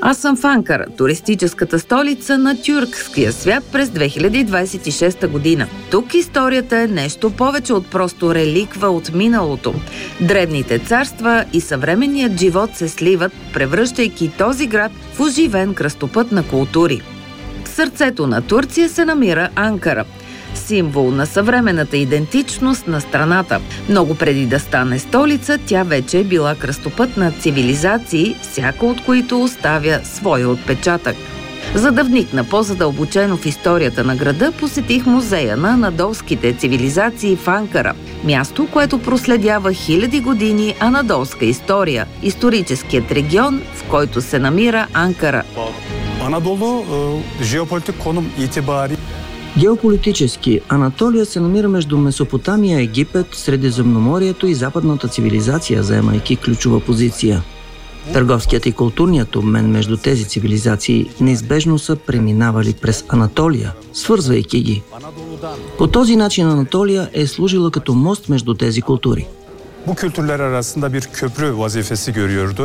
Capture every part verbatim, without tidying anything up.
Аз съм в Анкара, туристическата столица на тюркския свят през две хиляди двадесет и шеста година. Тук историята е нещо повече от просто реликва от миналото. Древните царства и съвременният живот се сливат, превръщайки този град в оживен кръстопът на култури. В сърцето на Турция се намира Анкара, символ на съвременната идентичност на страната. Много преди да стане столица, тя вече е била кръстопът на цивилизации, всяка от които оставя своя отпечатък. За да вникна по-задълбочено в историята на града, посетих музея на анадолските цивилизации в Анкара. Място, което проследява хиляди години анадолска история, историческият регион, в който се намира Анкара. Анадолу geopolitik konum itibari. Геополитически Анатолия се намира между Месопотамия, Египет, Средиземноморието и западната цивилизация, заемайки ключова позиция. Търговският и културният обмен между тези цивилизации неизбежно са преминавали през Анатолия, свързвайки ги. По този начин Анатолия е служила като мост между тези култури. Bu kültürler arasında bir köprü vazifesi görüyordu.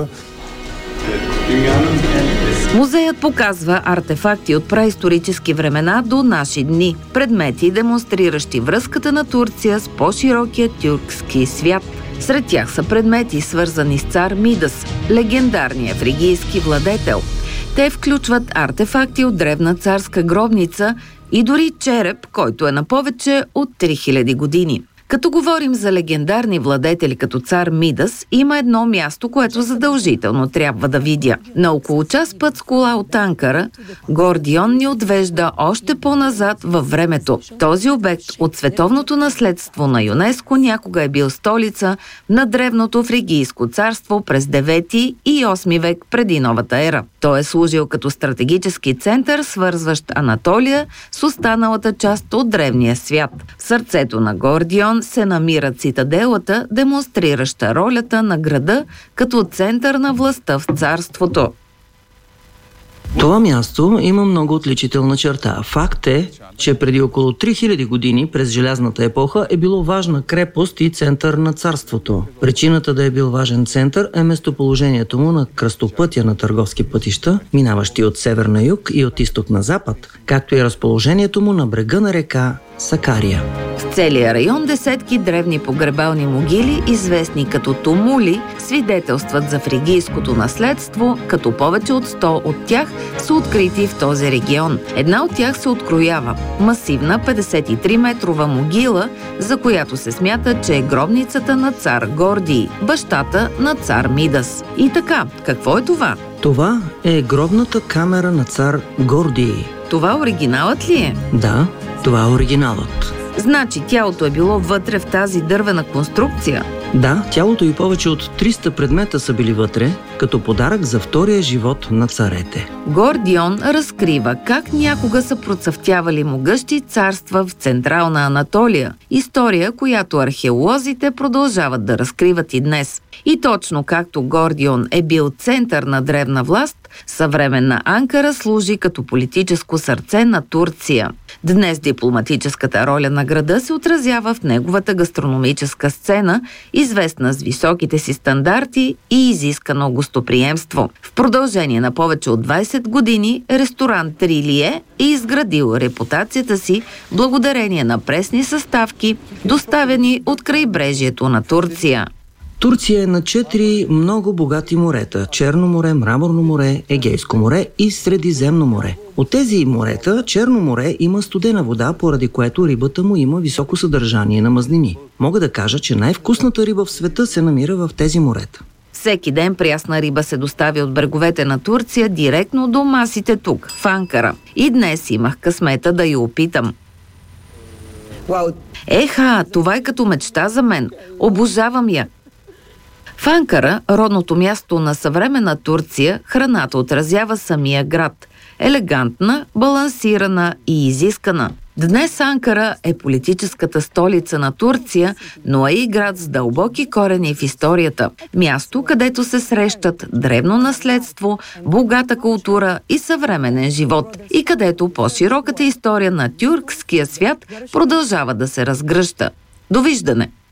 Музеят показва артефакти от праисторически времена до наши дни, предмети, демонстриращи връзката на Турция с по-широкия тюркски свят. Сред тях са предмети, свързани с цар Мидас, легендарния фригийски владетел. Те включват артефакти от древна царска гробница и дори череп, който е на повече от три хиляди години. Като говорим за легендарни владетели като цар Мидас, има едно място, което задължително трябва да видя. На около час път с кола от Анкара, Гордион ни отвежда още по-назад във времето. Този обект от световното наследство на ЮНЕСКО някога е бил столица на древното фригийско царство през девети и осми век преди новата ера. Той е служил като стратегически център, свързващ Анатолия с останалата част от древния свят. В сърцето на Гордион се намира цитаделата, демонстрираща ролята на града като център на властта в царството. Това място има много отличителна черта. Факт е, че преди около три хиляди години през Желязната епоха е било важна крепост и център на царството. Причината да е бил важен център е местоположението му на кръстопътя на търговски пътища, минаващи от север на юг и от изток на запад, както и разположението му на брега на река Сакария. В целия район десетки древни погребални могили, известни като тумули, свидетелстват за фригийското наследство, като повече от сто от тях са открити в този регион. Една от тях се откроява – масивна петдесет и три метрова могила, за която се смята, че е гробницата на цар Гордий, бащата на цар Мидас. И така, какво е това? Това е гробната камера на цар Гордий. Това оригиналът ли е? Да, това е оригиналът. Значи тялото е било вътре в тази дървена конструкция? Да, тялото и повече от триста предмета са били вътре, като подарък за втория живот на царете. Гордион разкрива как някога са процъфтявали могъщи царства в Централна Анатолия. История, която археолозите продължават да разкриват и днес. И точно както Гордион е бил център на древна власт, съвременна Анкара служи като политическо сърце на Турция. Днес дипломатическата роля на града се отразява в неговата гастрономическа сцена, известна с високите си стандарти и изискано гостоприемство. В продължение на повече от двадесет години ресторант Трилие е изградил репутацията си благодарение на пресни съставки, доставени от крайбрежието на Турция. Турция е на четири много богати морета – Черно море, Мраморно море, Егейско море и Средиземно море. От тези морета Черно море има студена вода, поради което рибата му има високо съдържание на мазнини. Мога да кажа, че най-вкусната риба в света се намира в тези морета. Всеки ден прясна риба се доставя от бреговете на Турция директно до масите тук, в Анкара. И днес имах късмета да я опитам. Еха, това е като мечта за мен. Обожавам я. В Анкара, родното място на съвременна Турция, храната отразява самия град. Елегантна, балансирана и изискана. Днес Анкара е политическата столица на Турция, но е и град с дълбоки корени в историята. Място, където се срещат древно наследство, богата култура и съвременен живот. И където по-широката история на тюркския свят продължава да се разгръща. Довиждане!